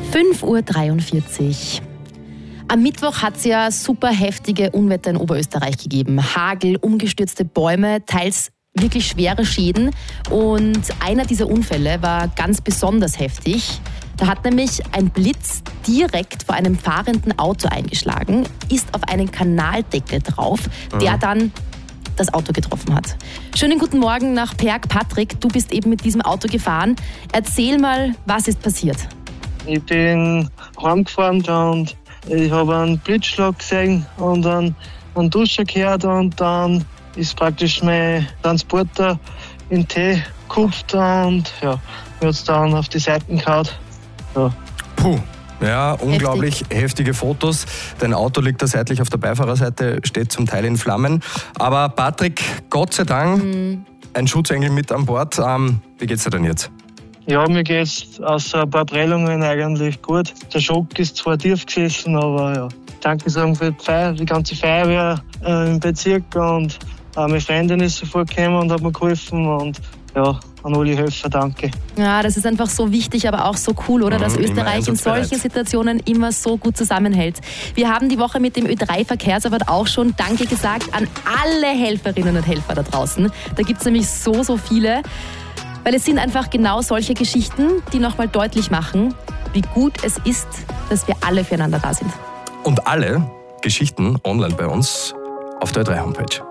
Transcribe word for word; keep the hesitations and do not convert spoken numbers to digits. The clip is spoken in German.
fünf Uhr dreiundvierzig. Am Mittwoch hat es ja super heftige Unwetter in Oberösterreich gegeben. Hagel, umgestürzte Bäume, teils wirklich schwere Schäden. Und einer dieser Unfälle war ganz besonders heftig. Da hat nämlich ein Blitz direkt vor einem fahrenden Auto eingeschlagen, ist auf einen Kanaldeckel drauf, der dann das Auto getroffen hat. Schönen guten Morgen nach Perg. Patrick, du bist eben mit diesem Auto gefahren. Erzähl mal, was ist passiert? Ich bin heimgefahren und ich habe einen Blitzschlag gesehen und einen, einen Duscher gehört und dann ist praktisch mein Transporter in den Tee gekupft und ja, mir hat es dann auf die Seiten gehauen. Ja. Puh. Ja, unglaublich Heftig. heftige Fotos. Dein Auto liegt da seitlich auf der Beifahrerseite, steht zum Teil in Flammen. Aber Patrick, Gott sei Dank, mhm. ein Schutzengel mit an Bord. Ähm, wie geht's dir denn jetzt? Ja, mir geht's außer ein paar Prellungen eigentlich gut. Der Schock ist zwar tief gesessen, aber ja. Danke sagen für die Feier, die ganze Feuerwehr äh, im Bezirk und äh, meine Freundin ist sofort gekommen und hat mir geholfen und ja, an alle Helfer, danke. Ja, das ist einfach so wichtig, aber auch so cool, oder? Dass mhm, Österreich in solchen Situationen immer so gut zusammenhält. Wir haben die Woche mit dem Ö drei Verkehrsaward auch schon Danke gesagt an alle Helferinnen und Helfer da draußen. Da gibt es nämlich so, so viele. Weil es sind einfach genau solche Geschichten, die nochmal deutlich machen, wie gut es ist, dass wir alle füreinander da sind. Und alle Geschichten online bei uns auf der Ö drei Homepage.